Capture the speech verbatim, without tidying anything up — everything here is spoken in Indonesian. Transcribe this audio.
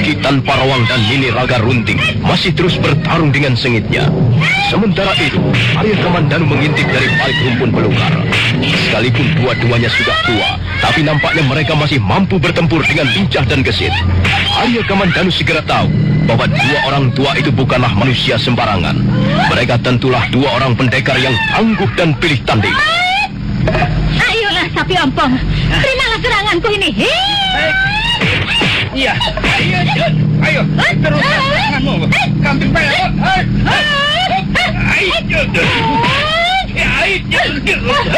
Lilitan Parawang dan Nini Raga Runting masih terus bertarung dengan sengitnya. Sementara itu, Arya Kamandanu mengintip dari balik rumpun belukar. Sekalipun dua-duanya sudah tua, tapi nampaknya mereka masih mampu bertempur dengan lincah dan gesit. Arya Kamandanu segera tahu bahwa dua orang tua itu bukanlah manusia sembarangan. Mereka tentulah dua orang pendekar yang tangguh dan pilih tanding. Ayolah sapi ompong, terimalah seranganku ini. Iya, ayo, ayo, teruskan seranganmu. Kambing pelet, ayo, ayo, ayo,